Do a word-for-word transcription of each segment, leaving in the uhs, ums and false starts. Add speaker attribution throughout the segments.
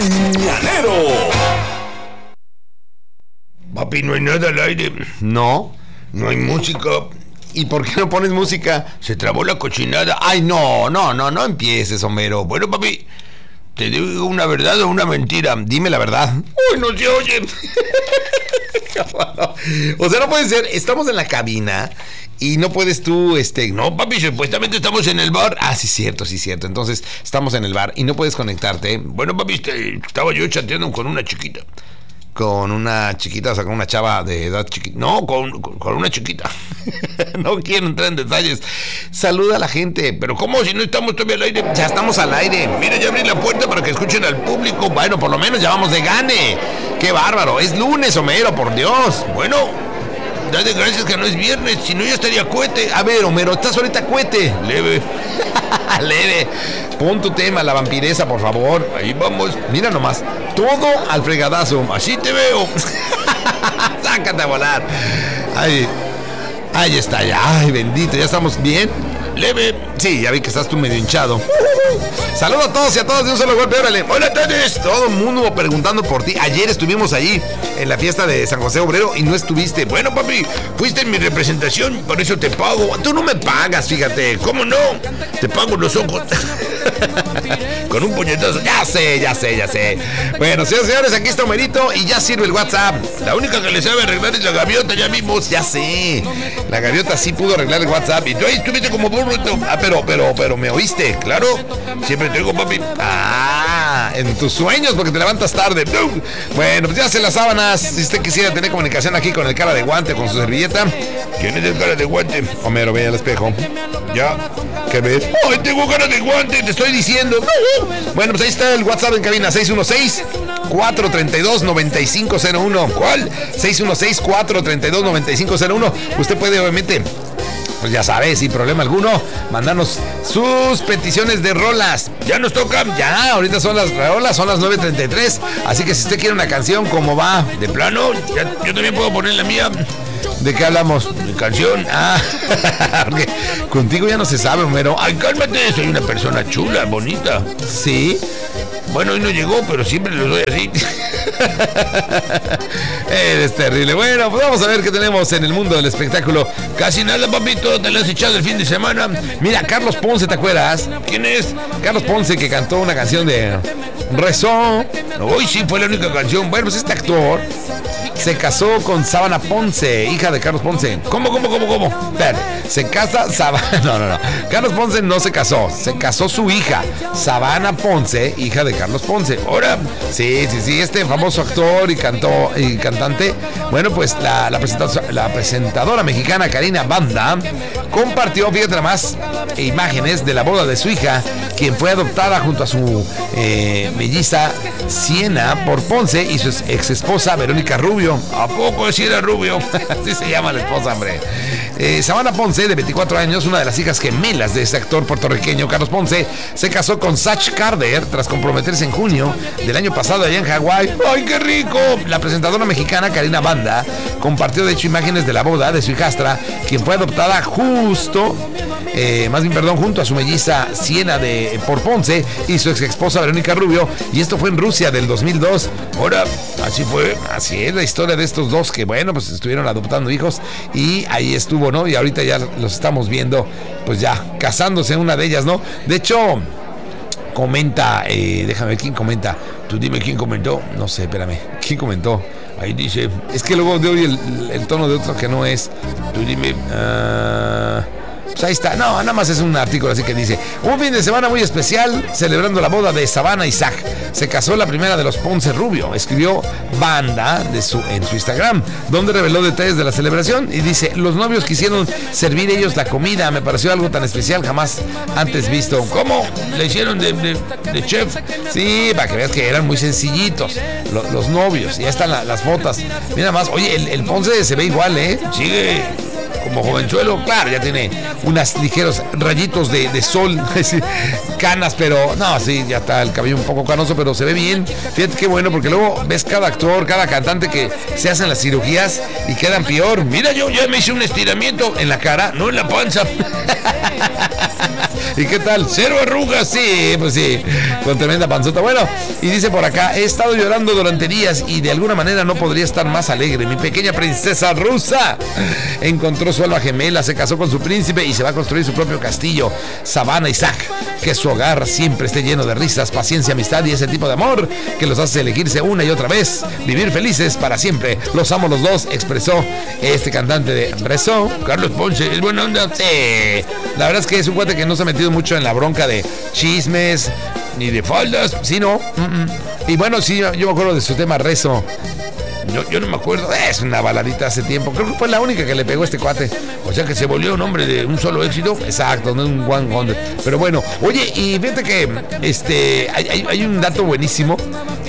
Speaker 1: Mañanero. Papi, no hay nada al aire.
Speaker 2: No.
Speaker 1: No hay música.
Speaker 2: ¿Y por qué no pones música?
Speaker 1: Se trabó la cochinada.
Speaker 2: Ay, no, no, no, no empieces, Homero.
Speaker 1: Bueno, papi, ¿te digo una verdad o una mentira?
Speaker 2: Dime la verdad.
Speaker 1: Uy, no se oye.
Speaker 2: O sea, no puede ser. Estamos en la cabina y no puedes tú, este...
Speaker 1: No, papi, supuestamente estamos en el bar.
Speaker 2: Ah, sí, cierto, sí, cierto. Entonces, estamos en el bar y no puedes conectarte.
Speaker 1: Bueno, papi, estaba yo chateando con una chiquita.
Speaker 2: Con una chiquita, o sea, con una chava de edad chiquita.
Speaker 1: No, con, con, con una chiquita.
Speaker 2: No quiero entrar en detalles. Saluda a la gente.
Speaker 1: Pero ¿cómo? Si no estamos todavía al aire.
Speaker 2: Ya estamos al aire.
Speaker 1: Mira, ya abrí la puerta para que escuchen al público.
Speaker 2: Bueno, por lo menos ya vamos de gane. ¡Qué bárbaro! Es lunes, Homero, por Dios.
Speaker 1: Bueno, dale gracias que no es viernes. Si no, ya estaría cohete.
Speaker 2: A ver, Homero, ¿estás ahorita cohete?
Speaker 1: Leve.
Speaker 2: Leve. Pon tu tema, la vampireza, por favor.
Speaker 1: Ahí vamos.
Speaker 2: Mira nomás. Todo al fregadazo.
Speaker 1: Así te veo.
Speaker 2: Sácate a volar. Ay, ahí está ya. Ay, bendito. ¿Ya estamos bien?
Speaker 1: Leve.
Speaker 2: Sí, ya vi que estás tú medio hinchado. Saludos a todos y a todas de un solo golpe. Órale.
Speaker 1: Hola, Tenes.
Speaker 2: Todo el mundo preguntando por ti. Ayer estuvimos allí en la fiesta de San José Obrero y no estuviste.
Speaker 1: Bueno, papi, fuiste en mi representación, por eso te pago.
Speaker 2: Tú no me pagas, fíjate.
Speaker 1: ¿Cómo no? Te pago los ojos. Con un puñetazo.
Speaker 2: Ya sé, ya sé, ya sé. Bueno, señores, señores, aquí está Homerito y ya sirve el WhatsApp.
Speaker 1: La única que le sabe arreglar es la gaviota, ya vimos.
Speaker 2: Ya sé. La gaviota sí pudo arreglar el WhatsApp.
Speaker 1: Y tú ahí estuviste como burro.
Speaker 2: Ah, pero, pero, pero, ¿me oíste?
Speaker 1: Claro. Siempre te oigo, papi.
Speaker 2: Ah, en tus sueños porque te levantas tarde. Bueno, pues ya se las sábanas. Si usted quisiera tener comunicación aquí con el cara de guante, con su servilleta.
Speaker 1: ¿Quién es el cara de guante?
Speaker 2: Homero, ve al espejo.
Speaker 1: Ya.
Speaker 2: ¿Qué ves?
Speaker 1: ¡Ay, tengo cara de guante! Te estoy diciendo.
Speaker 2: Bueno, pues ahí está el WhatsApp en cabina. seis uno seis, cuatro tres dos, nueve cinco cero uno.
Speaker 1: ¿Cuál?
Speaker 2: seis uno seis, cuatro tres dos, nueve cinco cero uno. Usted puede, obviamente, pues ya sabe, sin problema alguno, mandarnos sus peticiones de rolas.
Speaker 1: Ya nos tocan.
Speaker 2: Ya, ahorita son las rolas, son las nueve treinta y tres. Así que si usted quiere una canción, ¿cómo va?
Speaker 1: De plano, ya, yo también puedo poner la mía.
Speaker 2: ¿De qué hablamos?
Speaker 1: Mi canción.
Speaker 2: Ah, porque contigo ya no se sabe, Homero.
Speaker 1: Ay, cálmate, soy una persona chula, bonita.
Speaker 2: ¿Sí?
Speaker 1: Bueno, hoy no llegó, pero siempre lo doy así.
Speaker 2: Eres terrible. Bueno, pues vamos a ver qué tenemos en el mundo del espectáculo.
Speaker 1: Casi nada, papito, te lo has echado el fin de semana.
Speaker 2: Mira, Carlos Ponce, ¿te acuerdas?
Speaker 1: ¿Quién es?
Speaker 2: Carlos Ponce, que cantó una canción de Rezó.
Speaker 1: Hoy sí fue la única canción.
Speaker 2: Bueno, pues este actor se casó con Sabana Ponce, hija de Carlos Ponce.
Speaker 1: ¿Cómo, cómo, cómo, cómo?
Speaker 2: Espérate, se casa Sabana... No, no, no. Carlos Ponce no se casó. Se casó su hija, Sabana Ponce, hija de Carlos Ponce.
Speaker 1: Ahora,
Speaker 2: sí, sí, sí, este famoso actor y cantó y cantante. Bueno, pues la, la, presentadora, la presentadora mexicana Karina Banda compartió, fíjate nada más, imágenes de la boda de su hija, quien fue adoptada junto a su eh, melliza Siena por Ponce y su ex esposa Verónica Rubio.
Speaker 1: ¿A poco si era Rubio?
Speaker 2: Así se llama la esposa, hombre. Eh, Sabana Ponce, de veinticuatro años, una de las hijas gemelas de este actor puertorriqueño, Carlos Ponce, se casó con Sach Carter tras comprometerse en junio del año pasado allá en Hawái.
Speaker 1: ¡Ay, qué rico!
Speaker 2: La presentadora mexicana Karina Banda compartió de hecho imágenes de la boda de su hijastra, quien fue adoptada justo, eh, más bien perdón, junto a su melliza Siena de por Ponce y su ex esposa Verónica Rubio, y esto fue en Rusia del dos mil dos.
Speaker 1: Ahora, así fue.
Speaker 2: Así es la historia de estos dos que, bueno, pues estuvieron adoptando hijos y ahí estuvo, ¿no? Y ahorita ya los estamos viendo, pues ya casándose una de ellas, ¿no? De hecho, comenta, eh, déjame ver quién comenta.
Speaker 1: Tú dime quién comentó.
Speaker 2: No sé, espérame. ¿Quién comentó?
Speaker 1: Ahí dice.
Speaker 2: Es que luego de hoy el, el tono de otro que no es.
Speaker 1: Tú dime.
Speaker 2: Uh, pues ahí está. No, nada más es un artículo así que dice: un fin de semana muy especial celebrando la boda de Sabana y Zach. Se casó la primera de los Ponce Rubio. Escribió Banda de su, en su Instagram, donde reveló detalles de la celebración y dice: los novios quisieron servir ellos la comida. Me pareció algo tan especial jamás antes visto.
Speaker 1: ¿Cómo? ¿Le hicieron de, de, de chef?
Speaker 2: Sí, para que veas que eran muy sencillitos los, los novios. Ya están la, las fotos. Mira más, oye, el, el Ponce se ve igual, ¿eh?
Speaker 1: Sigue como jovenzuelo.
Speaker 2: Claro, ya tiene unos ligeros rayitos de, de sol, canas, pero no, sí, ya está el cabello un poco canoso, pero se ve bien. Fíjate qué bueno, porque luego ves cada actor, cada cantante que se hacen las cirugías y quedan peor.
Speaker 1: Mira, yo ya me hice un estiramiento en la cara, no en la panza.
Speaker 2: ¿Y qué tal? Cero arrugas, sí, pues sí, con tremenda panzota. Bueno, y dice por acá, he estado llorando durante días y de alguna manera no podría estar más alegre. Mi pequeña princesa rusa encontró su alma gemela, se casó con su príncipe y se va a construir su propio castillo, Savannah Isaac. Que su hogar siempre esté lleno de risas, paciencia, amistad y ese tipo de amor que los hace elegirse una y otra vez, vivir felices para siempre. Los amo los dos, expresó este cantante de Rezo, Carlos Ponce. Es buena onda. Sí. La verdad es que es un cuate que no se ha metido mucho en la bronca de chismes ni de faldas, sino. Mm-mm. Y bueno, sí, yo me acuerdo de su tema Rezo. Yo, yo no me acuerdo, es una baladita hace tiempo. Creo que fue la única que le pegó a este cuate. O sea que se volvió un hombre de un solo éxito. Exacto, no es un one wonder. Pero bueno, oye, y fíjate que este hay, hay, hay un dato buenísimo.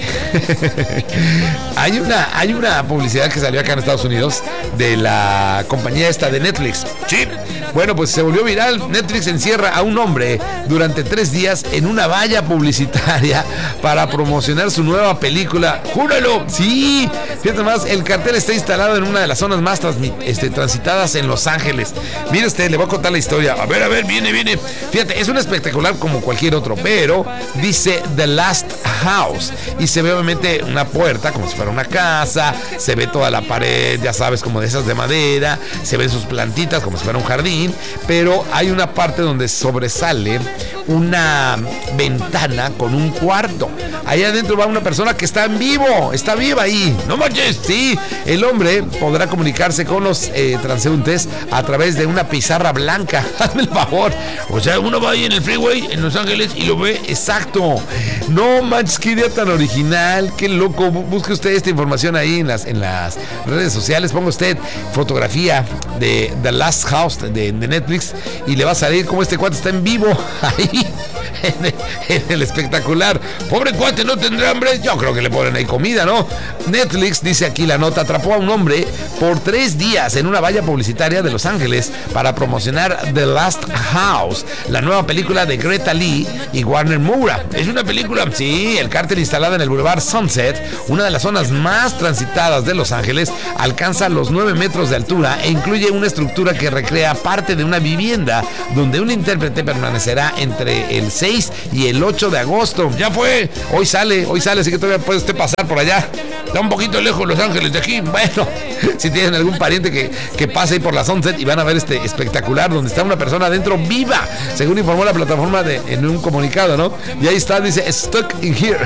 Speaker 2: hay una hay una publicidad que salió acá en Estados Unidos de la compañía esta de Netflix. Sí. Bueno, pues se volvió viral. Netflix encierra a un hombre durante tres días en una valla publicitaria para promocionar su nueva película. ¡Júralo! Sí. Fíjate más, el cartel está instalado en una de las zonas más transmit, este, transitadas en Los Ángeles. Mire usted, le voy a contar la historia. A ver, a ver, viene, viene. Fíjate, es un espectacular como cualquier otro, pero dice The Last House. Y se ve obviamente una puerta como si fuera una casa. Se ve toda la pared, ya sabes, como de esas de madera. Se ven sus plantitas como si fuera un jardín. Pero hay una parte donde sobresale una ventana con un cuarto. Ahí adentro va una persona que está en vivo. Está viva ahí. No manches. Sí, el hombre podrá comunicarse con los eh, transeúntes a través de una pizarra blanca. Hazme el favor. O sea, uno va ahí en el freeway en Los Ángeles y lo ve exacto. No manches, qué idea tan original. Qué loco. Busque usted esta información ahí en las, en las redes sociales. Ponga usted fotografía de The Last House de, de Netflix y le va a salir como este cuate está en vivo ahí en el, en el espectacular. Pobre cuate, ¿no tendrá hambre? Yo creo que le ponen ahí comida, ¿no? Netflix, dice aquí la nota, atrapó a un hombre por tres días en una valla publicitaria de Los Ángeles para promocionar The Last House, la nueva película de Greta Lee y Warner Moura. Es una película, sí, el cártel instalado en el Boulevard Sunset, una de las zonas más transitadas de Los Ángeles, alcanza los nueve metros de altura e incluye una estructura que recrea parte de una vivienda donde un intérprete permanecerá entre el seis y el ocho de agosto. Ya fue, hoy sale, hoy sale, así que todavía puede usted pasar por allá. Está un poquito lejos Los Ángeles de aquí. Bueno, si tienen algún pariente que, que pase ahí por la Sunset y van a ver este espectacular donde está una persona adentro viva, según informó la plataforma de, en un comunicado, ¿no? Y ahí está, dice, stuck in here.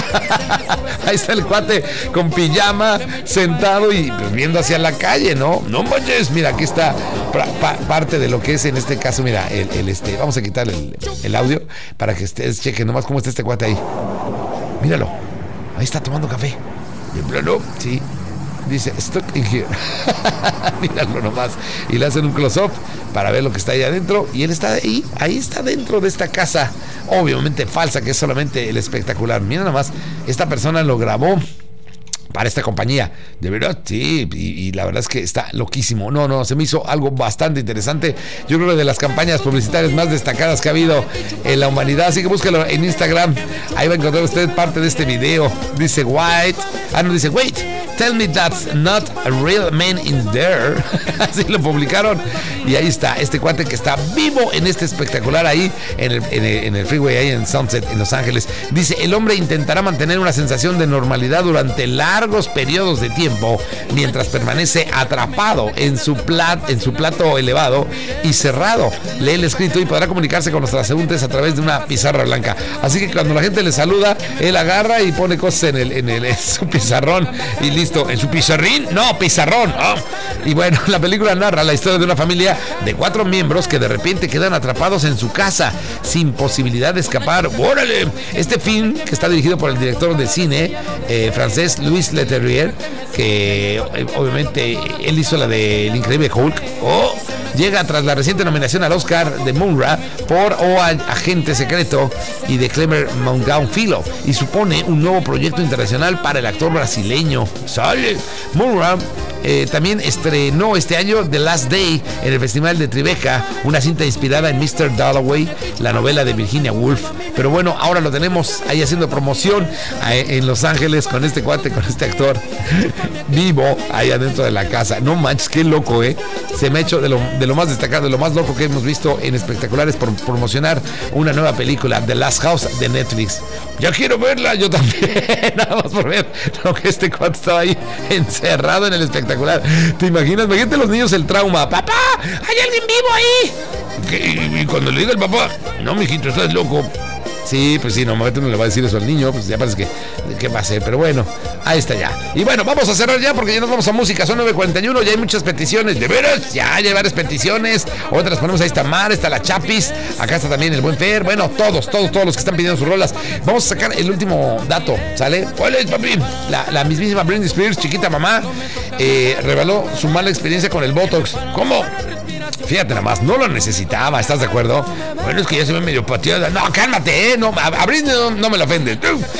Speaker 2: Ahí está el cuate con pijama, sentado y pues, viendo hacia la calle, ¿no? No manches, mira, aquí está pa, pa, parte de lo que es en este caso, mira, el, el este, vamos a quitar el, el audio para que ustedes chequen nomás cómo está este cuate ahí. Míralo, ahí está tomando café. ¿De plano? Sí. Dice, stuck in here. Míralo nomás. Y le hacen un close-up para ver lo que está ahí adentro. Y él está ahí, ahí está dentro de esta casa. Obviamente falsa, que es solamente el espectacular. Mira nomás, esta persona lo grabó para esta compañía, de verdad, sí, y, y la verdad es que está loquísimo. No, no, se me hizo algo bastante interesante. Yo creo que de las campañas publicitarias más destacadas que ha habido en la humanidad, así que búsquelo en Instagram, ahí va a encontrar usted parte de este video. Dice White, ah no, dice wait, tell me that's not a real man in there. Así lo publicaron y ahí está, este cuate que está vivo en este espectacular ahí en el, en el, en el freeway, ahí en Sunset, en Los Ángeles. Dice, el hombre intentará mantener una sensación de normalidad durante largos periodos de tiempo mientras permanece atrapado en su, plat, en su plato elevado y cerrado. Lee el escrito y podrá comunicarse con los transeúntes a través de una pizarra blanca. Así que cuando la gente le saluda, él agarra y pone cosas en, el, en, el, en su pizarrón y listo. ¿En su pizarrín? No, pizarrón. Oh. Y bueno, la película narra la historia de una familia de cuatro miembros que de repente quedan atrapados en su casa sin posibilidad de escapar. ¡Órale! Este film, que está dirigido por el director de cine eh, francés Louis Leterrier, que eh, obviamente él hizo la de El Increíble Hulk, oh, llega tras la reciente nominación al Oscar de Moura por O Agente Secreto y de Clement Mongeau y supone un nuevo proyecto internacional para el actor brasileño. Sale Moura Eh, también estrenó este año The Last Day en el Festival de Tribeca, una cinta inspirada en mister Dalloway, la novela de Virginia Woolf. Pero bueno, ahora lo tenemos ahí haciendo promoción en Los Ángeles con este cuate, con este actor vivo ahí adentro de la casa. No manches, qué loco, ¿eh? Se me ha hecho de lo, de lo más destacado, de lo más loco que hemos visto en espectaculares por promocionar una nueva película, The Last House, de Netflix. Ya quiero verla, yo también, nada más por ver lo que este cuate estaba ahí encerrado en el espectacular. ¿Te imaginas? Imagínate los niños el trauma. ¡Papá! ¡Hay alguien vivo ahí! ¿Qué? Y cuando le diga el papá, no, mijito, estás loco. Sí, pues sí, normalmente uno le va a decir eso al niño, pues ya parece que, ¿qué va a hacer? Pero bueno, ahí está ya. Y bueno, vamos a cerrar ya porque ya nos vamos a música, son nueve cuarenta y uno, ya hay muchas peticiones, de veras, ya hay varias peticiones, otras ponemos, ahí está Mar, está la Chapis, acá está también el Buen Fer, bueno, todos, todos, todos los que están pidiendo sus rolas. Vamos a sacar el último dato, ¿sale? ¿Cuál es, papi? La, la mismísima Britney Spears, chiquita mamá, eh, reveló su mala experiencia con el Botox. ¿Cómo? Fíjate nada más, no lo necesitaba, ¿estás de acuerdo? Bueno, es que ya se ve medio pateada. No, cálmate, ¿eh? No, a, a Britney no, no me la ofende.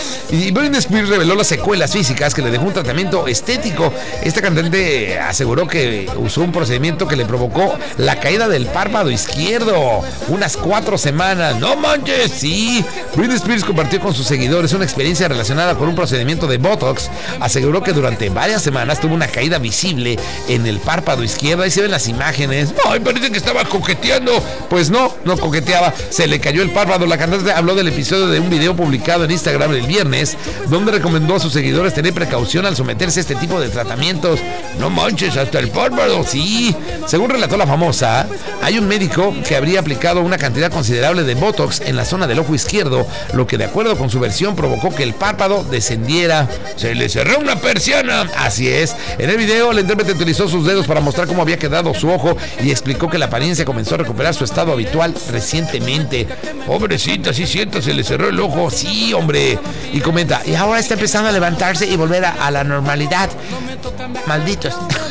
Speaker 2: Y Britney Spears reveló las secuelas físicas que le dejó un tratamiento estético. Esta cantante aseguró que usó un procedimiento que le provocó la caída del párpado izquierdo. Unas cuatro semanas. ¡No manches! Sí. Britney Spears compartió con sus seguidores una experiencia relacionada con un procedimiento de Botox. Aseguró que durante varias semanas tuvo una caída visible en el párpado izquierdo. Ahí se ven las imágenes. ¡Ay, parece que estaba coqueteando! Pues no, no coqueteaba. Se le cayó el párpado. La cantante habló del episodio de un video publicado en Instagram el viernes, donde recomendó a sus seguidores tener precaución al someterse a este tipo de tratamientos. No manches, hasta el párpado. Sí. Según relató la famosa, hay un médico que habría aplicado una cantidad considerable de Botox en la zona del ojo izquierdo, lo que de acuerdo con su versión provocó que el párpado descendiera. Se le cerró una persiana. Así es. En el video, la intérprete utilizó sus dedos para mostrar cómo había quedado su ojo y explicó que la apariencia comenzó a recuperar su estado habitual recientemente. Pobrecita, sí siento, se le cerró el ojo. Sí, hombre. Y comenta, y ahora está empezando a levantarse y volver a, a la normalidad. Malditos.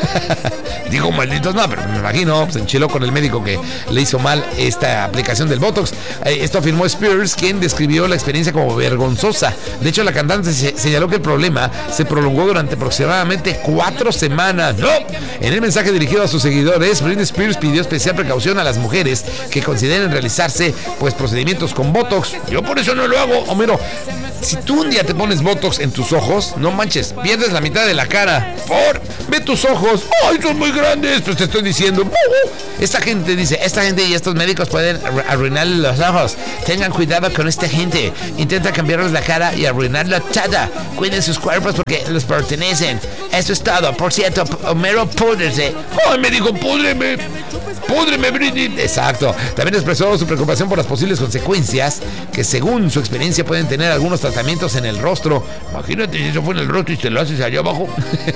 Speaker 2: Digo malditos, no, pero me imagino, se enchiló con el médico que le hizo mal esta aplicación del Botox. Eh, esto afirmó Spears, quien describió la experiencia como vergonzosa. De hecho, la cantante se, señaló que el problema se prolongó durante aproximadamente cuatro semanas. ¡No! En el mensaje dirigido a sus seguidores, Britney Spears pidió especial precaución a las mujeres que consideren realizarse pues procedimientos con Botox. Yo por eso no lo hago, Homero. Si tú un día te pones Botox en tus ojos, no manches, pierdes la mitad de la cara. Por, ve tus ojos. ¡Ay, son muy grandes! Pues te estoy diciendo. Uh, esta gente dice, esta gente y estos médicos pueden arruinar los ojos. Tengan cuidado con esta gente. Intenta cambiarles la cara y arruinarla toda. Cuiden sus cuerpos porque les pertenecen. Eso es todo. Por cierto, Homero, púdrese. ¡Ay, me dijo, púdreme! ¡Púdreme, Britney! Exacto. También expresó su preocupación por las posibles consecuencias que según su experiencia pueden tener algunos tratamientos en el rostro. Imagínate si eso fue en el rostro y te lo haces allá abajo.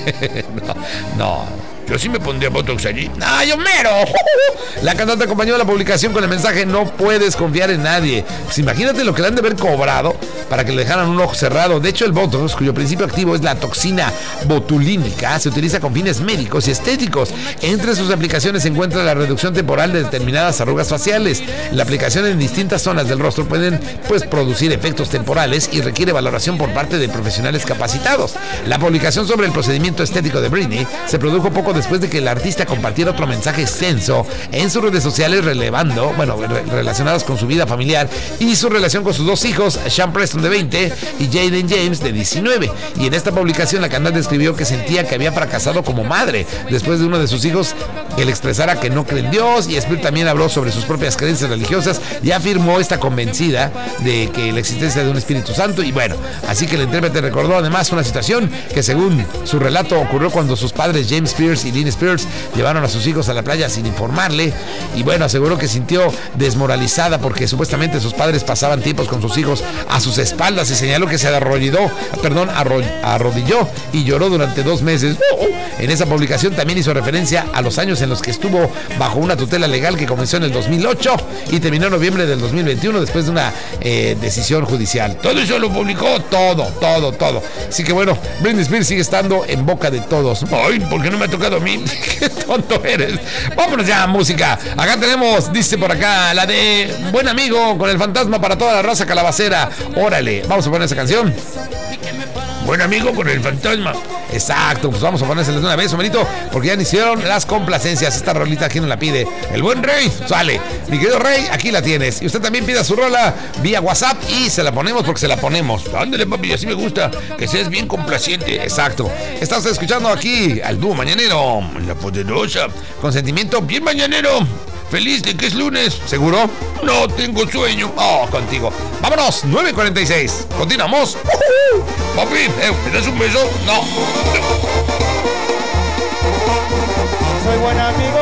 Speaker 2: no, no. Yo sí me pondría Botox allí. ¡Ay, Homero! La cantante acompañó la publicación con el mensaje: no puedes confiar en nadie. Pues imagínate lo que le han de haber cobrado para que le dejaran un ojo cerrado. De hecho, el Botox, cuyo principio activo es la toxina botulínica, se utiliza con fines médicos y estéticos. Entre sus aplicaciones se encuentra la reducción temporal de determinadas arrugas faciales. La aplicación en distintas zonas del rostro pueden pues, producir efectos temporales y requiere valoración por parte de profesionales capacitados. La publicación sobre el procedimiento estético de Britney se produjo poco después de que el artista compartiera otro mensaje extenso en sus redes sociales relevando, bueno, re- relacionados con su vida familiar y su relación con sus dos hijos, Sean Preston de veinte y Jaden James de diecinueve. Y en esta publicación la cantante escribió que sentía que había fracasado como madre después de uno de sus hijos que le expresara que no cree en Dios. Y Spears también habló sobre sus propias creencias religiosas y afirmó estar convencida de que la existencia de un Espíritu Santo. Y bueno, así que el intérprete recordó además una situación que según su relato ocurrió cuando sus padres James Spears y Lynn Spears llevaron a sus hijos a la playa sin informarle. Y bueno, aseguró que sintió desmoralizada porque supuestamente sus padres pasaban tiempos con sus hijos a sus espaldas y señaló que se arrodilló, perdón, arrodilló y lloró durante dos meses. En esa publicación también hizo referencia a los años en los que estuvo bajo una tutela legal que comenzó en el dos mil ocho y terminó en noviembre del dos mil veintiuno después de una eh, decisión judicial. Todo eso lo publicó, todo, todo, todo. Así que bueno, Britney Spears sigue estando en boca de todos. Ay, ¿por qué no me ha tocado a mí? Qué tonto eres. Vámonos ya a música. Acá tenemos, dice por acá, la de Buen Amigo con el fantasma para toda la raza calabacera. Órale, vamos a poner esa canción.
Speaker 1: buen amigo con el fantasma.
Speaker 2: Exacto, pues vamos a ponérseles de una vez, Homerito, porque ya iniciaron las complacencias. Esta rolita, ¿quién nos la pide? El buen Rey, sale. Mi querido Rey, aquí la tienes. Y usted también pida su rola vía WhatsApp y se la ponemos porque se la ponemos.
Speaker 1: Ándale, papi, así me gusta, que seas bien complaciente.
Speaker 2: Exacto. Estás escuchando aquí al dúo mañanero,
Speaker 1: La Poderosa.
Speaker 2: con sentimiento bien mañanero.
Speaker 1: Feliz de que es lunes.
Speaker 2: ¿Seguro?
Speaker 1: No tengo sueño.
Speaker 2: Oh, contigo. Vámonos, nueve cuarenta y seis. Continuamos.
Speaker 1: Papi, ¿eh, ¿me das un beso?
Speaker 2: No.